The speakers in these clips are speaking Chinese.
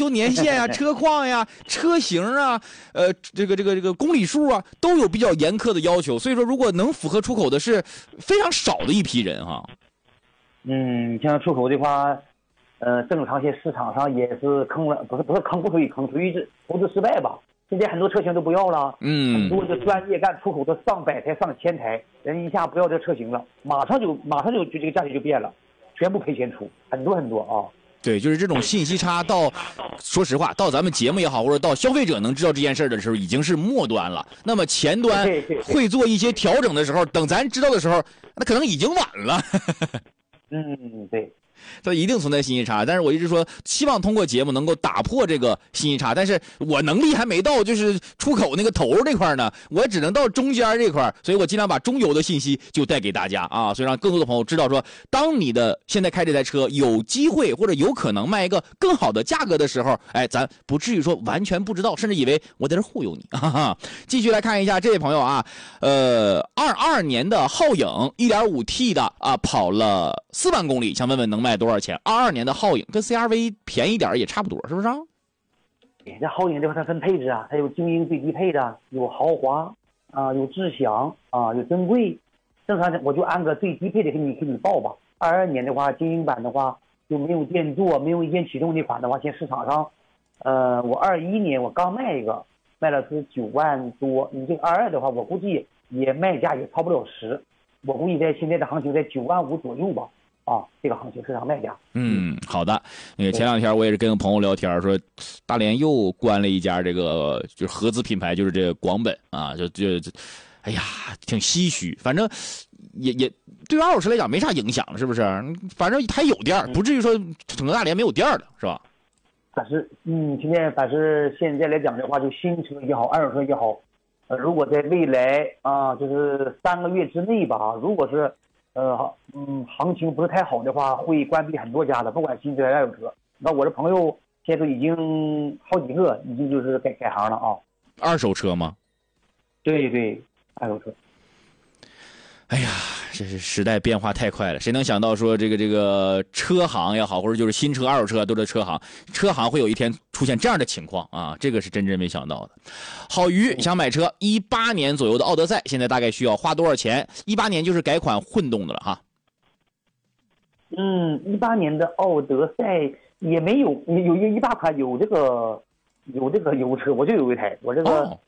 求年限啊、车况呀、车型啊、这个公里数啊，都有比较严苛的要求。所以说，如果能符合出口的是非常少的一批人哈。 像出口的话，正常些市场上也是坑了，不是坑，不属于坑，属于投资失败吧。现在很多车型都不要了，很多的专业干出口的上百台、上千台，人一下不要这车型了，马上就这个价钱就变了，全部赔钱出，很多啊。 对，就是这种信息差到，说实话，到咱们节目也好，或者到消费者能知道这件事的时候，已经是末端了。那么前端会做一些调整的时候，等咱知道的时候，那可能已经晚了。 对。 它一定存在信息差，但是我一直说希望通过节目能够打破这个信息差，但是我能力还没到，就是出口那个头这块呢，我只能到中间这块，所以我尽量把中游的信息就带给大家啊，所以让更多的朋友知道说，当你的现在开这台车有机会或者有可能卖一个更好的价格的时候，哎，咱不至于说完全不知道，甚至以为我在这忽悠你。哈哈。继续来看一下这位朋友啊，22年的皓影 1.5T 的啊，跑了4万公里，想问问能卖多少钱？22年的皓影跟 CR-V 便宜点也差不多，是不是啊？ 这皓影这块它分配置啊，它有精英最低配的，有豪华啊，有智享啊，有珍贵。正常我就按个最低配的给你报吧。22年的话，精英版的话就没有电座，没有一键启动那款的话，现在市场上，我21年我刚卖一个，卖了是9万多。你这个22的话，我估计也卖价也超不了10，我估计在现在的行情在9万5左右吧。这个行情市场卖价。 好的。那个前2天我也是跟朋友聊天，说大连又关了一家这个就是合资品牌，就是这个广本啊，哎呀，挺唏嘘。反正也对于二手车来讲没啥影响，是不是？反正还有店，不至于说整个大连没有店的，是吧？ 但是现在来讲的话，就新车也好，二手车也好，如果在未来就是3个月之内吧，如果是行情不是太好的话，会关闭很多家的，不管新车还是二手车。那我的朋友现在都已经好几个已经就是改行了啊。 二手车吗？ 对，二手车。 哎呀，这是时代变化太快了，谁能想到说这个车行也好，或者就是新车、二手车都是车行会有一天出现这样的情况啊，这个是真没想到的。郝鱼想买车，18年左右的奥德赛，现在大概需要花多少钱？18年就是改款混动的了哈。 18年的奥德赛也没有18款有这个油车，我就有一台，我这个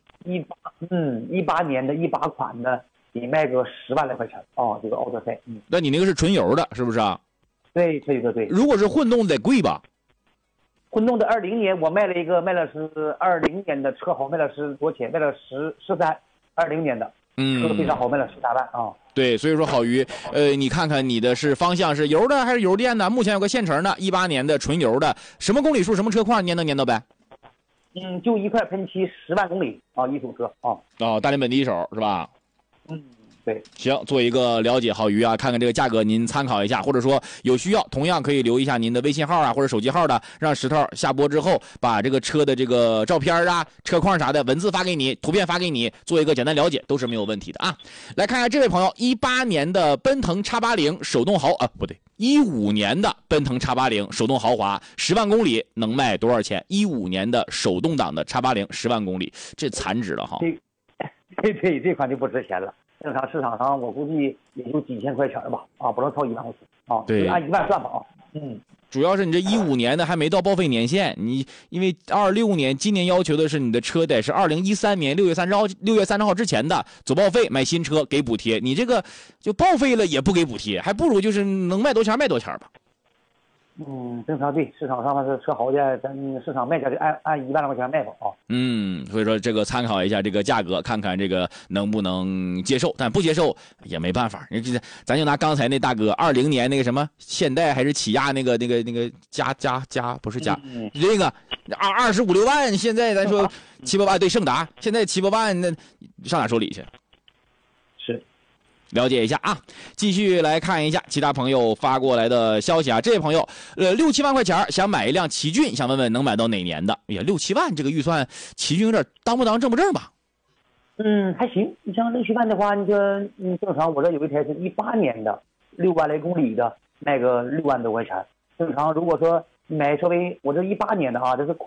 18年的18款的。你卖个10万来块钱这个奥德赛。 那你那个是纯油的，是不是啊？ 对。 如果是混动得贵吧？ 混动的20年我卖了是20年的车好，卖了是多少钱？卖了13，20年的车非常好，卖了13万啊。 对，所以说郝鱼，你看看你的方向是油的还是油电的？目前有个现成的18年的纯油的，什么公里数什么车况，能到呗？ 就一块喷漆10万公里一手车大连本地一手是吧？ 对， 行，做一个了解。郝鱼啊，看看这个价格您参考一下，或者说有需要同样可以留一下您的微信号啊或者手机号的，让石头下播之后把这个车的这个照片啊车况啥的文字发给你，图片发给你，做一个简单了解都是没有问题的啊。来看看这位朋友，18年的奔腾 X80 手动豪不对，15年的奔腾 X80 手动豪华10万公里能卖多少钱？15年的手动挡的 X80 10万公里，这残值了哈。 对，这款就不值钱了。正常市场上我估计也就几千块钱吧不能超1万块钱对， 按1万算吧主要是你这15年的还没到报废年限，你因为26年今年要求的是你的车得是2013年6月30号之前的走报废买新车给补贴，你这个就报废了也不给补贴，还不如就是能卖多钱卖多钱吧。 正常对，市场上是车好的，咱市场卖价就按1万来块钱卖吧所以说这个参考一下这个价格，看看这个能不能接受，但不接受也没办法。咱就拿刚才那大哥20年那个什么现代还是起亚那个加不是加，这个25、26万，现在咱说7、8万，对，胜达现在7、8万，那上哪说理去？ 是。 了解一下啊，继续来看一下其他朋友发过来的消息啊。这位朋友，6、7万块钱想买一辆奇骏，想问问能买到哪年的？哎呀，6、7万这个预算，奇骏有点当不当正不正吧？ 还行。你像6、7万的话，你说正常，我这有一台是18年的6万来公里的，卖个6万多块钱。正常如果说你买稍微，我这18年的这是